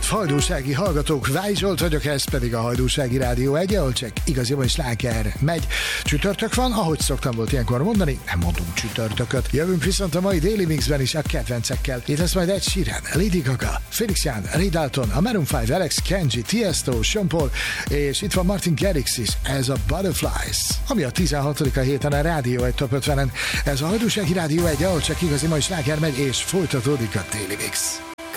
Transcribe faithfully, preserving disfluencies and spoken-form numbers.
reggelt, hajdúsági hallgatók, Váj Zsolt vagyok, ez pedig a Hajdúsági Rádió egy, ahol csak igaziból sláger megy. Csütörtök van, ahogy szoktam volt ilyenkor mondani, nem mondunk csütörtököt. Jövünk viszont a mai Daily Mixben is a kedvencekkel. Itt lesz majd Ed Sheeran, Lady Gaga, Felix Jan, Ray Dalton, a Maroon öt, Alex Kenji, Tiesto, Sean Paul, és itt van Martin Garrix is, ez a Butterflies, ami a tizenhatodik héten a Rádió egy top ötvenen. Ez a Hajdúsági Rádió egy, ahol csak igazi mai sláger megy, és folytatódik a Daily Mix.